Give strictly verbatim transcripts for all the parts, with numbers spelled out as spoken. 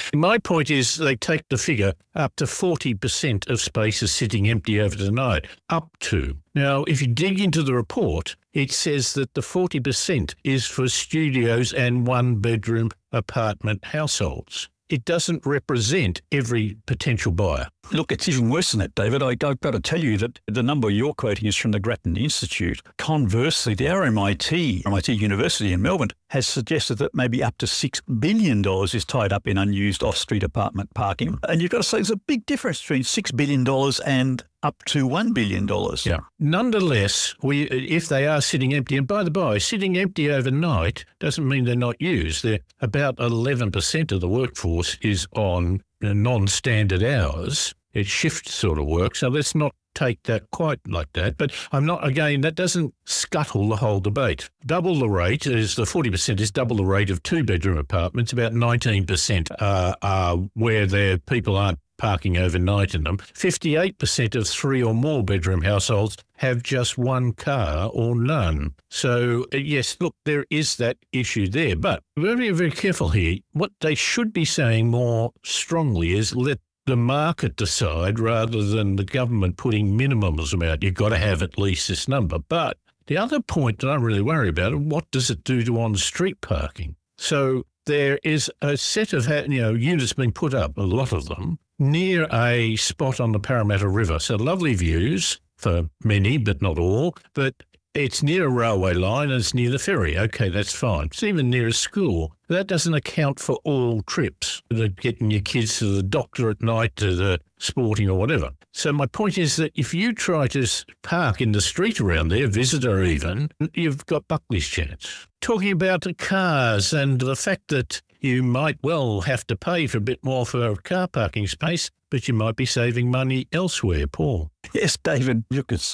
My point is they take the figure up to forty percent of space is sitting empty over the night. Up to. Now, if you dig into the report, it says that the forty percent is for studios and one-bedroom apartment households. It doesn't represent every potential buyer. Look, it's even worse than that, David. I, I've got to tell you that the number you're quoting is from the Grattan Institute. Conversely, the R M I T, R M I T University in Melbourne, has suggested that maybe up to six billion dollars is tied up in unused off-street apartment parking. And you've got to say there's a big difference between six billion dollars and up to one billion dollars. Yeah. Nonetheless, we if they are sitting empty, and by the by, sitting empty overnight doesn't mean they're not used. They're about eleven percent of the workforce is on non-standard hours. It's shift sort of work, so let's not take that quite like that. But I'm not, again, that doesn't scuttle the whole debate. Double the rate is, the forty percent is double the rate of two-bedroom apartments. About nineteen percent uh, are where their people aren't parking overnight in them. fifty-eight percent of three or more bedroom households have just one car or none. So, uh, yes, look, there is that issue there. But very, very careful here. What they should be saying more strongly is let the market decide rather than the government putting minimums about you've got to have at least this number. But the other point that I really worry about is what does it do to on-street parking? So there is a set of you know units being put up, a lot of them, near a spot on the Parramatta River. So lovely views for many, but not all. But it's near a railway line and it's near the ferry. Okay, that's fine. It's even near a school. That doesn't account for all trips, getting your kids to the doctor at night, to the sporting or whatever. So my point is that if you try to park in the street around there, visitor even, you've got Buckley's chance. Talking about the cars and the fact that you might well have to pay for a bit more for a car parking space, but you might be saving money elsewhere, Paul. Yes, David, look, it's,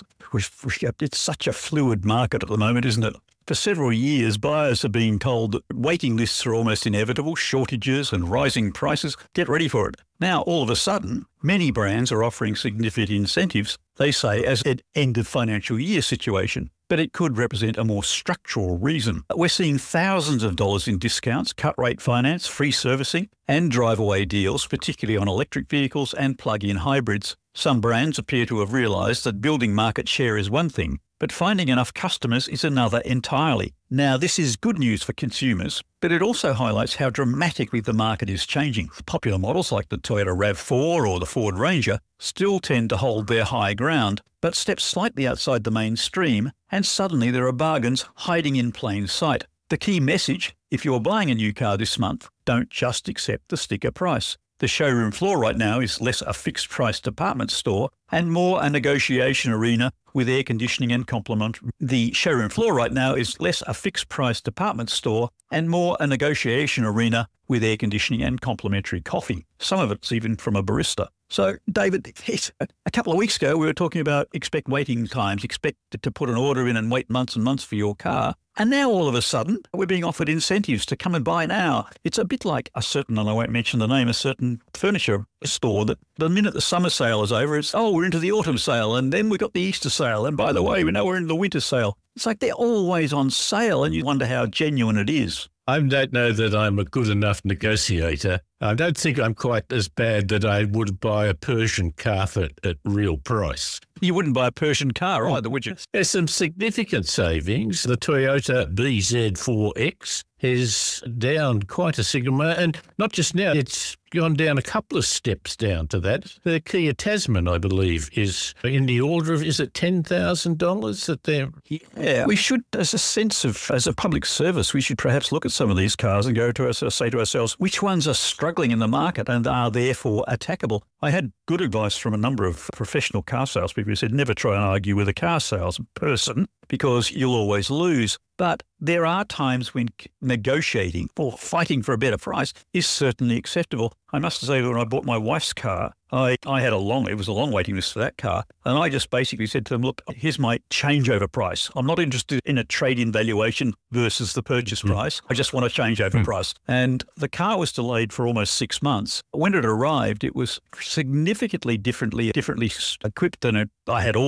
it's such a fluid market at the moment, isn't it? For several years, buyers have been told that waiting lists are almost inevitable, shortages and rising prices. Get ready for it. Now, all of a sudden, many brands are offering significant incentives, they say, as an end of financial year situation. But it could represent a more structural reason. We're seeing thousands of dollars in discounts, cut-rate finance, free servicing and drive-away deals, particularly on electric vehicles and plug-in hybrids. Some brands appear to have realised that building market share is one thing, but finding enough customers is another entirely. Now, this is good news for consumers, but it also highlights how dramatically the market is changing. Popular models like the Toyota RAV four or the Ford Ranger still tend to hold their high ground, but step slightly outside the mainstream, and suddenly there are bargains hiding in plain sight. The key message, if you're buying a new car this month, don't just accept the sticker price. The showroom floor right now is less a fixed-price department store and more a negotiation arena with air conditioning and complement. The showroom floor right now is less a fixed-price department store and more a negotiation arena with air conditioning and complimentary coffee. Some of it's even from a barista. So, David, a couple of weeks ago we were talking about expect waiting times, expect to put an order in and wait months and months for your car. And now all of a sudden we're being offered incentives to come and buy now. It's a bit like a certain, and I won't mention the name, a certain furniture store that the minute the summer sale is over, it's, oh, we're into the autumn sale and then we've got the Easter sale. And by the way, we know we're in the winter sale. It's like they're always on sale and you wonder how genuine it is. I don't know that I'm a good enough negotiator. I don't think I'm quite as bad that I would buy a Persian carpet at real price. You wouldn't buy a Persian car either, would you? There's some significant savings. The Toyota B Z four X is down quite a significant, and not just now, it's gone down a couple of steps down to that. The Kia Tasman, I believe, is in the order of, is it ten thousand dollars that they're... Yeah, we should, as a sense of, as a public service, we should perhaps look at some of these cars and go to us, say to ourselves, which ones are struggling in the market and are therefore attackable? I had good advice from a number of professional car salespeople who said never try and argue with a car salesperson because you'll always lose. But there are times when negotiating or fighting for a better price is certainly acceptable. I must say that when I bought my wife's car, I, I had a long, it was a long waiting list for that car. And I just basically said to them, look, here's my changeover price. I'm not interested in a trade-in valuation versus the purchase mm. price. I just want a changeover mm. price. And the car was delayed for almost six months. When it arrived, it was significantly differently, differently equipped than it, I had ordered.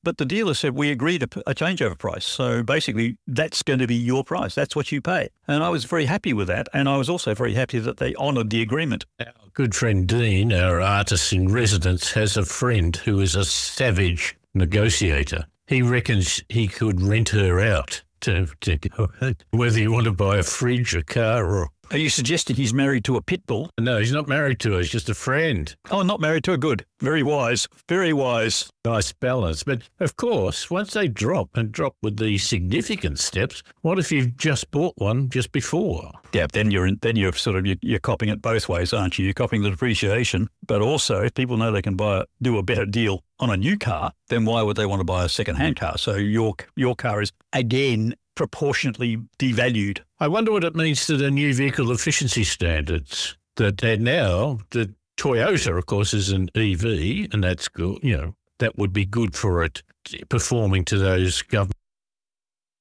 But the dealer said, we agreed a, a changeover price. So basically, that's going to be your price. That's what you pay. And I was very happy with that. And I was also very happy that they honoured the agreement. Our good friend Dean, our artist in residence, has a friend who is a savage negotiator. He reckons he could rent her out to, to whether you want to buy a fridge, a car, or... Are you suggesting he's married to a pit bull? No, he's not married to her. He's just a friend. Oh, not married to a good. Very wise. Very wise. Nice balance. But, of course, once they drop and drop with the significant steps, what if you've just bought one just before? Yeah, then you're in, then you're sort of you're, you're copying it both ways, aren't you? You're copying the depreciation, but also if people know they can buy do a better deal on a new car, then why would they want to buy a second-hand car? So your your car is again proportionately devalued. I wonder what it means to the new vehicle efficiency standards that they're now. The Toyota, of course, is an E V, and that's good. You know, that would be good for it performing to those government